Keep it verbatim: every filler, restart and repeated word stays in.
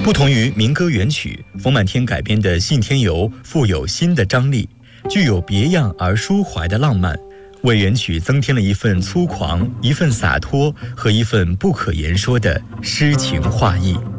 不同于民歌原曲，冯满天改编的《信天游》富有新的张力，具有别样而抒怀的浪漫，为原曲增添了一份粗犷、一份洒脱和一份不可言说的诗情画意。